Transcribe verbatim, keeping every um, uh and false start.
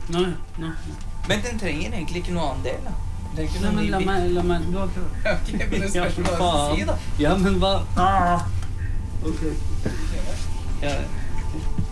Nei, nei. Men den trenger egentlig ikke noe annen del, da. Det er ikke Nei, noe men ny la bit. meg, la meg, du har ikke... Ok, men det spørs hva faen. du sier, da. Ja, men hva? Ah! Ok. Ja,